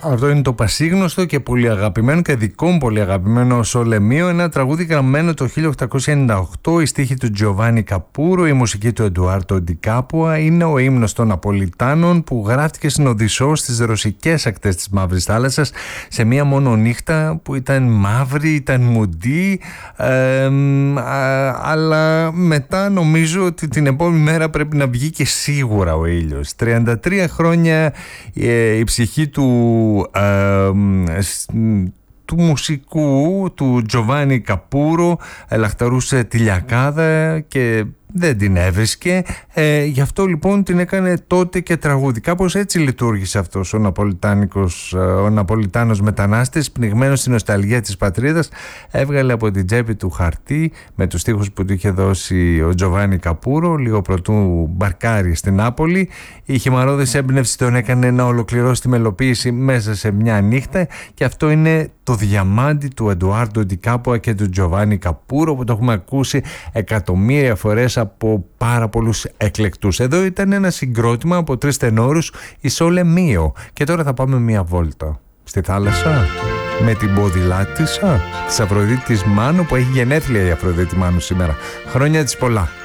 Αυτό είναι το πασίγνωστο και πολύ αγαπημένο και δικό μου πολύ αγαπημένο Sole Mio, ένα τραγούδι γραμμένο το 1898, η στίχη του Τζοβάνι Καπούρο, η μουσική του Εντουάρτο Ντι Κάποα. Είναι ο ύμνος των Ναπολιτάνων που γράφτηκε στην Οδυσσό στις ρωσικές ακτές της Μαύρης Θάλασσας σε μία μόνο νύχτα που ήταν μαύρη, ήταν μουντή, αλλά μετά νομίζω ότι την επόμενη μέρα πρέπει να βγει και σίγουρα ο ήλιος. 33 χρόνια η ψυχή του μουσικού του Τζοβάνι Καπούρο λαχταρούσε τη Λιακάδα και δεν την έβρισκε, γι' αυτό λοιπόν την έκανε τότε και τραγούδι. Κάπως έτσι λειτουργήσε αυτός ο Ναπολιτάνος μετανάστης, πνιγμένος στην νοσταλγία της πατρίδας. Έβγαλε από την τσέπη του χαρτί με τους στίχους που του είχε δώσει ο Τζοβάνι Καπούρο λίγο πρωτού μπαρκάρει στην Νάπολη. Η χυμαρώδης έμπνευση τον έκανε να ολοκληρώσει τη μελοποίηση μέσα σε μια νύχτα, και αυτό είναι το διαμάντι του Εντουάρτο Ντι Κάποα και του Τζοβάνι Καπούρο, που το έχουμε ακούσει εκατομμύρια φορές από πάρα πολλούς εκλεκτούς. Εδώ ήταν ένα συγκρότημα από 3 τενόρους, η Sole Mio. Και τώρα θα πάμε μια βόλτα στη θάλασσα με την ποδηλάτισσα της Αφροδίτης Μάνου, που έχει γενέθλια η Αφροδίτη Μάνου σήμερα. Χρόνια της πολλά.